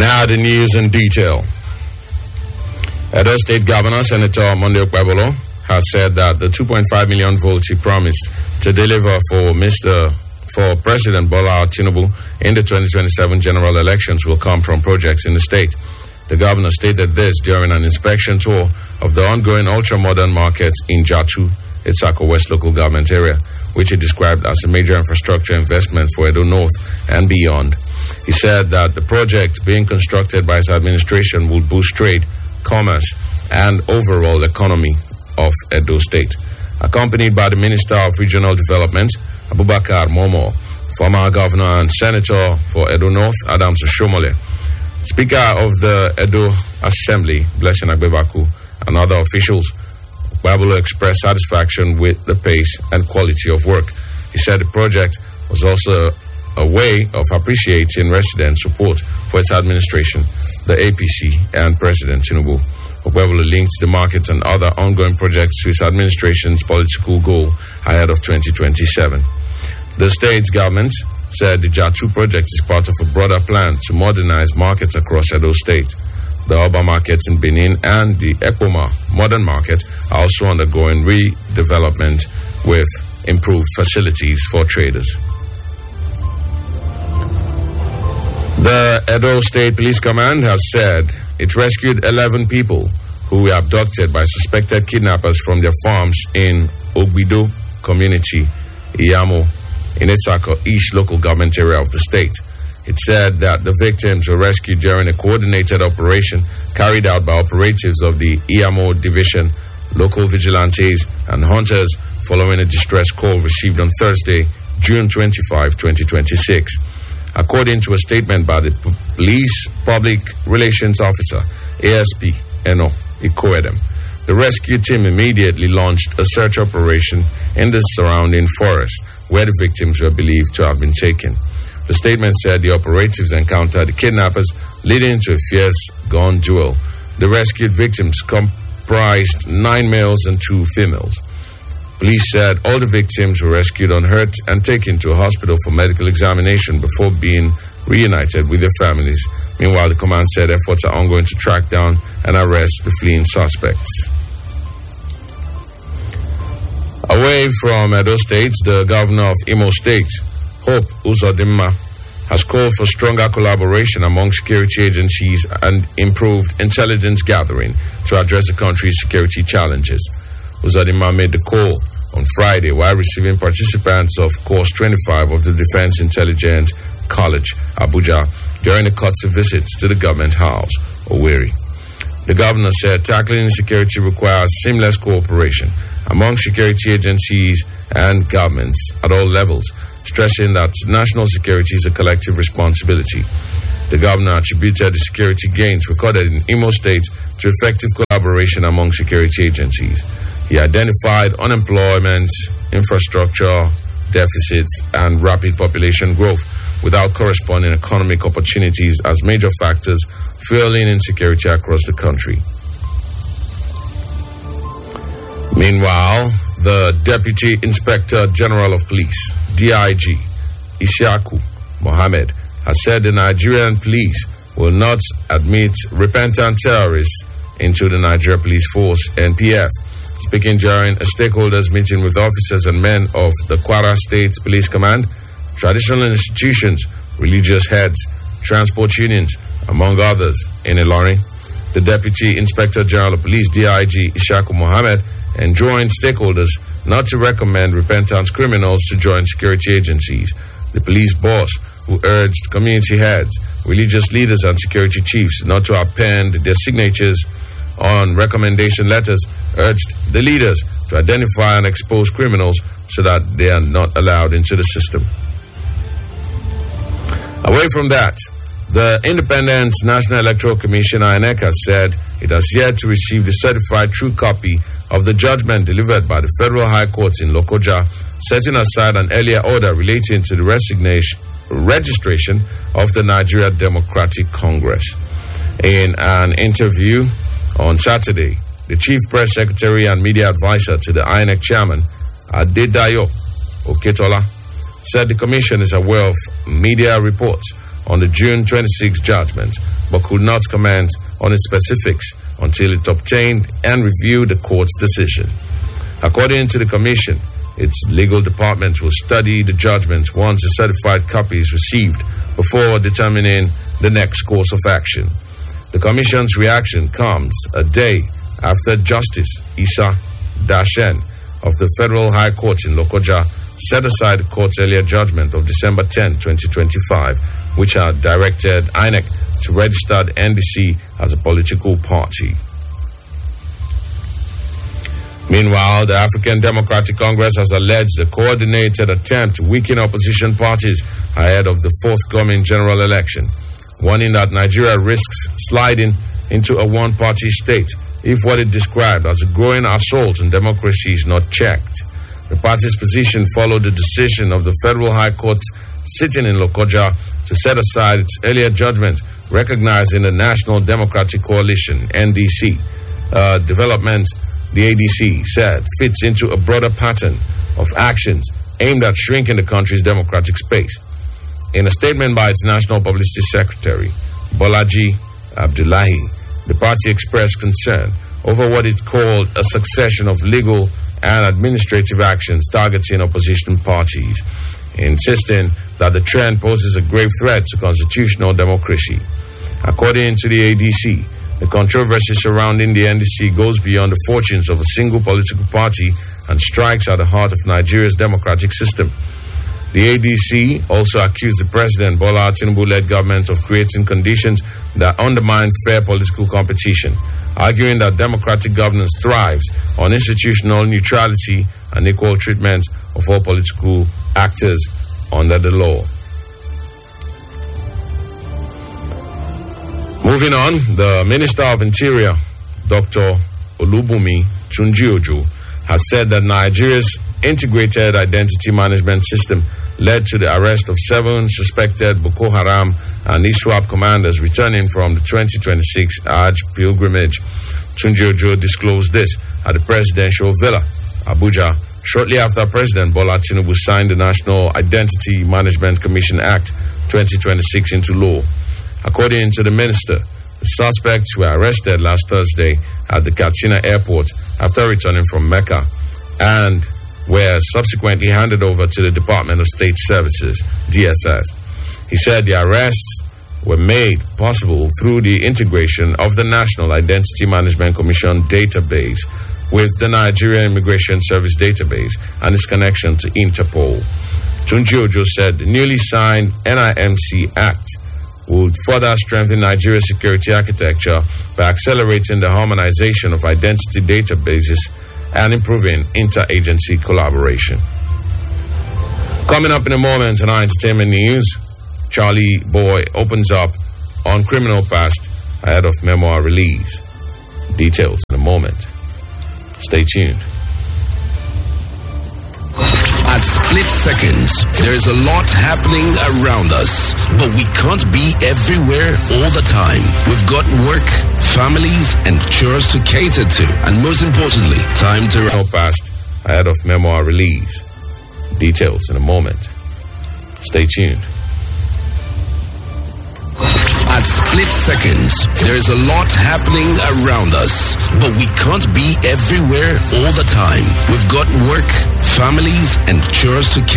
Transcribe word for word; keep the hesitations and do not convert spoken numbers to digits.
Now the news in detail. Edo State Governor Senator Monday Okpebholo has said that the two point five million votes he promised to deliver for Mister for President Bola Tinubu in the twenty twenty-seven general elections will come from projects in the state. The governor stated this during an inspection tour of the ongoing ultra-modern markets in Jatu, Itsako West local government area, which he described as a major infrastructure investment for Edo North and beyond. He said that the project being constructed by his administration will boost trade, commerce, and overall economy of Edo State. Accompanied by the Minister of Regional Development, Abubakar Momo, former governor and senator for Edo North, Adams Oshomole, Speaker of the Edo Assembly, Blessing Agbebaku, and other officials, Okpebholo expressed satisfaction with the pace and quality of work. He said the project was also a way of appreciating resident support for its administration, the A P C, and President Tinubu. Okpebholo linked the market and other ongoing projects to his administration's political goal ahead of twenty twenty-seven. The state government said the Jatu project is part of a broader plan to modernize markets across Edo State. The Oba markets in Benin and the Ekpoma modern market are also undergoing redevelopment with improved facilities for traders. The Edo State Police Command has said it rescued eleven people who were abducted by suspected kidnappers from their farms in Ogbido community, Iyamo, in Itsako East local government area of the state. It said that the victims were rescued during a coordinated operation carried out by operatives of the Iyamo Division, local vigilantes, and hunters following a distress call received on Thursday, June twenty-fifth, twenty twenty-six. According to a statement by the police public relations officer, A S P Eno Ikoedem, the rescue team immediately launched a search operation in the surrounding forest where the victims were believed to have been taken. The statement said the operatives encountered the kidnappers, leading to a fierce gun duel. The rescued victims comprised nine males and two females. Police said all the victims were rescued unhurt and taken to a hospital for medical examination before being reunited with their families. Meanwhile, the command said efforts are ongoing to track down and arrest the fleeing suspects. Away from Edo State, the governor of Imo State, Hope Uzodimma, has called for stronger collaboration among security agencies and improved intelligence gathering to address the country's security challenges. Uzodimma made the call on Friday while receiving participants of Course twenty-five of the Defense Intelligence College, Abuja, during a courtesy visit to the government house, Owerri. The governor said tackling insecurity requires seamless cooperation among security agencies and governments at all levels, stressing that national security is a collective responsibility. The governor attributed the security gains recorded in Imo State to effective collaboration among security agencies. He identified unemployment, infrastructure deficits, and rapid population growth without corresponding economic opportunities as major factors fueling insecurity across the country. Meanwhile, the Deputy Inspector General of Police, D I G, Isiaku Mohammed, has said the Nigerian police will not admit repentant terrorists into the Nigeria Police Force, N P F. Speaking during a stakeholders meeting with officers and men of the Kwara State Police Command, traditional institutions, religious heads, transport unions, among others, in Ilorin, the Deputy Inspector General of Police, D I G Isiaku Mohammed, enjoined stakeholders not to recommend repentant criminals to join security agencies. The police boss, who urged community heads, religious leaders, and security chiefs not to append their signatures on recommendation letters, urged the leaders to identify and expose criminals so that they are not allowed into the system. Away from that, the Independent National Electoral Commission, I N E C, has said it has yet to receive the certified true copy of the judgment delivered by the Federal High Court in Lokoja, setting aside an earlier order relating to the resignation, registration of the Nigeria Democratic Congress. In an interview on Saturday, the Chief Press Secretary and Media Advisor to the I N E C Chairman, Adedayo Oketola, said the Commission is aware of media reports on the June twenty-sixth judgment, but could not comment on its specifics until it obtained and reviewed the court's decision. According to the Commission, its legal department will study the judgment once a certified copy is received before determining the next course of action. The Commission's reaction comes a day after Justice Isa Dashen of the Federal High Court in Lokoja set aside the court's earlier judgment of December tenth, twenty twenty-five, which had directed I N E C to register the N D C as a political party. Meanwhile, the African Democratic Congress has alleged a coordinated attempt to weaken opposition parties ahead of the forthcoming general election, warning that Nigeria risks sliding into a one-party state if what it described as a growing assault on democracy is not checked. The party's position followed the decision of the Federal High Court sitting in Lokoja to set aside its earlier judgment recognizing the National Democratic Coalition, N D C. Uh, development, the A D C said, fits into a broader pattern of actions aimed at shrinking the country's democratic space. In a statement by its National Publicity Secretary, Bolaji Abdullahi, the party expressed concern over what it called a succession of legal and administrative actions targeting opposition parties, insisting that the trend poses a grave threat to constitutional democracy. According to the A D C, the controversy surrounding the N D C goes beyond the fortunes of a single political party and strikes at the heart of Nigeria's democratic system. The A D C also accused the President Bola Tinubu-led government of creating conditions that undermine fair political competition, arguing that democratic governance thrives on institutional neutrality and equal treatment of all political actors under the law. Moving on, the Minister of Interior, Doctor Olubunmi Tunji-Ojo, has said that Nigeria's integrated identity management system led to the arrest of seven suspected Boko Haram and ISWAP commanders returning from the twenty twenty-six Hajj pilgrimage. Tunji-Ojo disclosed this at the Presidential Villa, Abuja, shortly after President Bola Tinubu signed the National Identity Management Commission Act twenty twenty-six into law. According to the minister, the suspects were arrested last Thursday at the Katsina airport after returning from Mecca and were subsequently handed over to the Department of State Services, D S S. He said the arrests were made possible through the integration of the National Identity Management Commission database with the Nigerian Immigration Service database and its connection to Interpol. Tunji-Ojo said the newly signed N I M C Act would further strengthen Nigeria's security architecture by accelerating the harmonization of identity databases and improving interagency collaboration. Coming up in a moment in our entertainment news, Charlie Boy opens up on criminal past ahead of memoir release. Details in a moment. Stay tuned. At split seconds, there is a lot happening around us, but we can't be everywhere all the time. We've got work, families, and chores to cater to, and most importantly, time to criminal past ahead of memoir release. Details in a moment. Stay tuned. At split seconds, there is a lot happening around us, but we can't be everywhere all the time. We've got work, families, and chores to